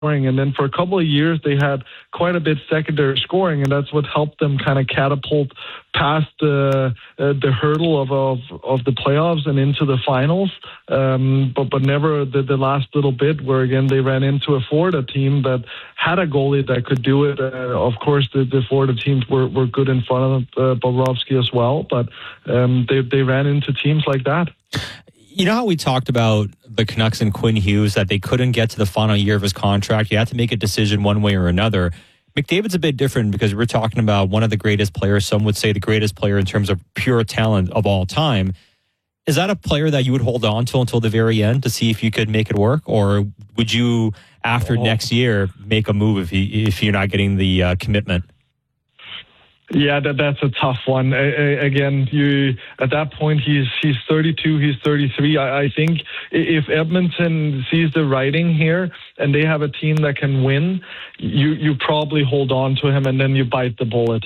scoring. And then for a couple of years, they had quite a bit secondary scoring, and that's what helped them kind of catapult past the hurdle of the playoffs and into the finals. But never the last little bit where, again, they ran into a Florida team that had a goalie that could do it. Of course, the Florida teams were good in front of Bobrovsky as well, but they ran into teams like that. You know how we talked about the Canucks and Quinn Hughes, that they couldn't get to the final year of his contract? You had to make a decision one way or another. McDavid's a bit different because we're talking about one of the greatest players, some would say the greatest player in terms of pure talent of all time. Is that a player that you would hold on to until the very end to see if you could make it work? Or would you, after next year, make a move if you're not getting the commitment? Yeah, that's a tough one. Again, at that point, he's 32, he's 33. I think if Edmonton sees the writing here and they have a team that can win, you probably hold on to him and then you bite the bullet.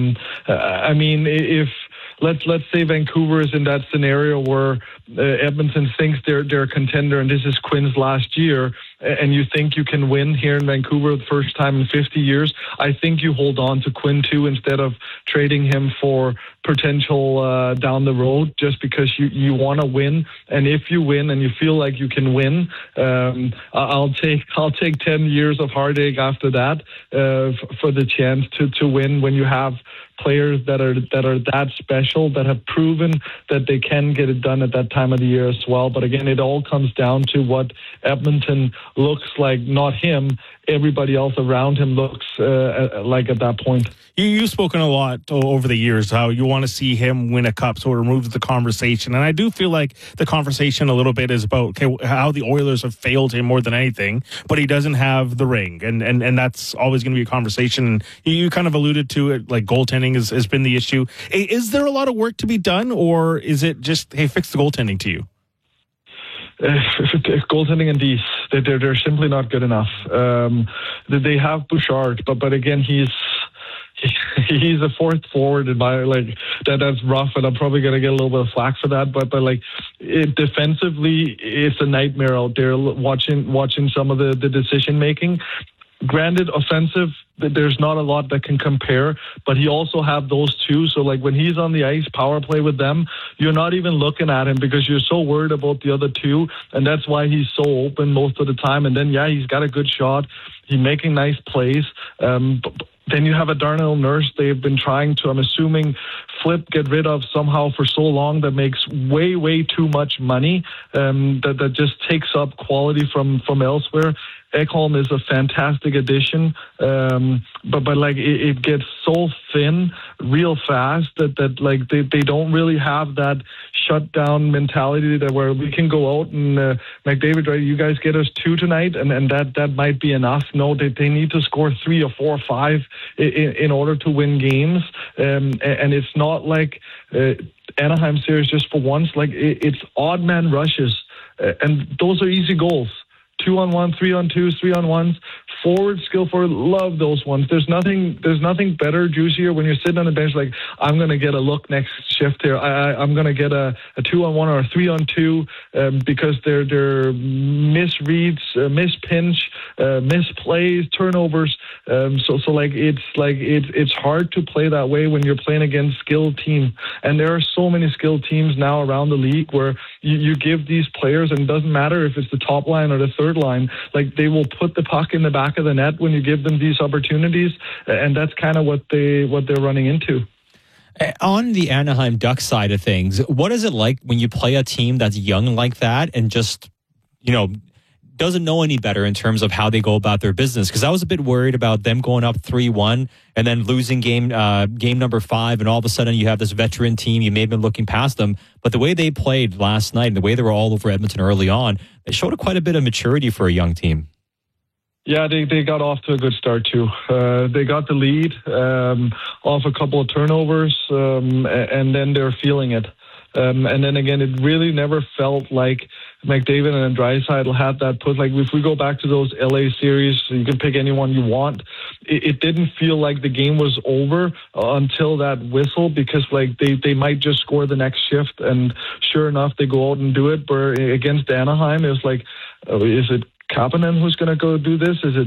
I mean, if let's say Vancouver is in that scenario where Edmonton thinks they're a contender and this is Quinn's last year, and you think you can win here in Vancouver the first time in 50 years, I think you hold on to Quinn too instead of trading him for potential down the road, just because you want to win. And if you win and you feel like you can win, I'll take 10 years of heartache after that for the chance to win when you have players that are that special, that have proven that they can get it done at that time of the year as well. But again, it all comes down to what Edmonton looks like, not him. Everybody else around him looks like at that point. You've spoken a lot over the years how you want to see him win a cup, so it removes the conversation. And I do feel like the conversation a little bit is about how the Oilers have failed him more than anything, but he doesn't have the ring. And that's always going to be a conversation. And you kind of alluded to it, like goaltending has been the issue. Is there a lot of work to be done, or is it just, hey, fix the goaltending to you? Goaltending and D's, they're simply not good enough. They have Bouchard, but again, he's a fourth forward in my that's rough, and I'm probably gonna get a little bit of flack for that. But defensively, it's a nightmare out there. Watching some of the decision making. Granted, offensive, there's not a lot that can compare, but he also have those two. So when he's on the ice, power play with them, you're not even looking at him because you're so worried about the other two, and that's why he's so open most of the time. And then, he's got a good shot. He's making nice plays. Then you have a Darnell Nurse they've been trying to, I'm assuming, get rid of somehow for so long, that makes way, way too much money, that just takes up quality from elsewhere. Ekholm is a fantastic addition, but it gets so thin real fast that they don't really have that shutdown mentality that where we can go out and McDavid, right? You guys get us 2 tonight, and that might be enough. No, they need to score 3 or 4 or 5 in order to win games, and it's not like Anaheim series just for once. It's odd man rushes, and those are easy goals. 2-on-1, 3-on-2s, 3-on-1s, forward, skill forward, love those ones. There's nothing better, juicier when you're sitting on the bench I'm going to get a look next shift here. I'm going to get a 2-on-1 or a 3-on-2 because they're misreads, mispinch, misplays, turnovers. It's hard to play that way when you're playing against skilled team. And there are so many skilled teams now around the league where you give these players, and it doesn't matter if it's the top line or the third line, they will put the puck in the back of the net when you give them these opportunities, and that's kind of what they're running into. On the Anaheim Ducks side of things, what is it like when you play a team that's young like that and just, doesn't know any better in terms of how they go about their business? Because I was a bit worried about them going up 3-1 and then losing game number 5, and all of a sudden you have this veteran team. You may have been looking past them, but the way they played last night and the way they were all over Edmonton early on, it showed quite a bit of maturity for a young team. Yeah, they got off to a good start too. They got the lead off a couple of turnovers, and then they're feeling it. And then again, it really never felt like McDavid and Draisaitl had that push. If we go back to those LA series, you can pick anyone you want. It didn't feel like the game was over until that whistle, because they might just score the next shift, and sure enough, they go out and do it. But against Anaheim, it was is it Kapanen who's going to go do this? Is it